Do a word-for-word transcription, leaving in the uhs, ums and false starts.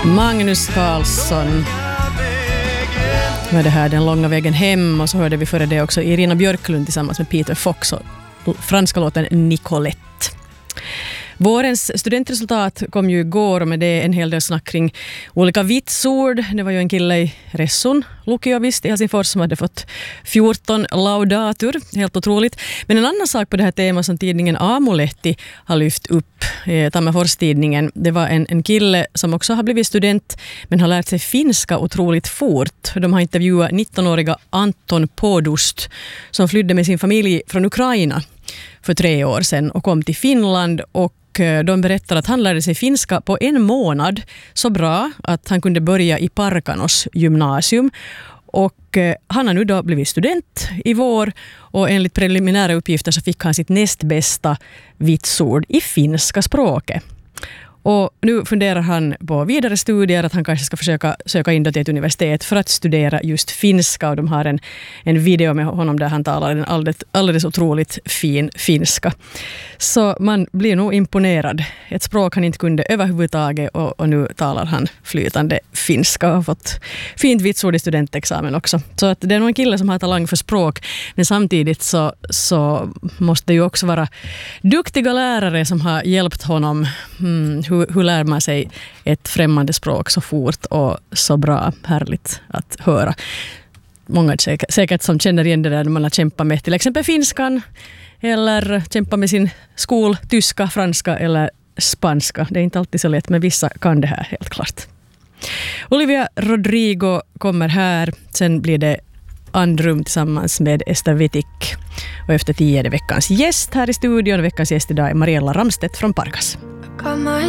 Magnus Carlsson med det här Den långa vägen hem, och så hörde vi före det också Irina Björklund tillsammans med Peter Fox och franska låten Nicolette. Vårens studentresultat kom ju igår, och med det en hel del snack kring olika vitsord. Det var ju en kille i Ressun, Lukio visst, i Helsingfors, som hade fått fjorton laudatur. Helt otroligt. Men en annan sak på det här temat som tidningen Aamulehti har lyft upp, eh, Tammerfors-tidningen, det var en, en kille som också har blivit student men har lärt sig finska otroligt fort. De har intervjuat nittonåriga Anton Podust som flydde med sin familj från Ukraina för tre år sedan och kom till Finland, och de berättar att han lärde sig finska på en månad så bra att han kunde börja i Parkanos gymnasium. Och han har nu då blivit student i vår, och enligt preliminära uppgifter så fick han sitt näst bästa vitsord i finska språket. Och nu funderar han på vidare studier, att han kanske ska försöka söka in till ett universitet för att studera just finska, och de har en, en video med honom där han talar en alldeles, alldeles otroligt fin finska. Så man blir nog imponerad. Ett språk han inte kunde överhuvudtaget, och, och nu talar han flytande finska och har fått fint vitsord i studentexamen också. Så att det är nog en kille som har talang för språk, men samtidigt så, så måste det ju också vara duktiga lärare som har hjälpt honom. Mm, Hur, hur lär man sig ett främmande språk så fort och så bra? Härligt att höra. Många säkert, säkert som känner igen det där när man har kämpat med till exempel finskan, eller kämpat med sin skol, tyska, franska eller spanska. Det är inte alltid så lätt, men vissa kan det här helt klart. Olivia Rodrigo kommer här. Sen blir det Andrum tillsammans med Esther Wittig. Och efter tio är det veckans gäst här i studion. Veckans gäst idag är Mariella Ramstedt från Parkas. Got my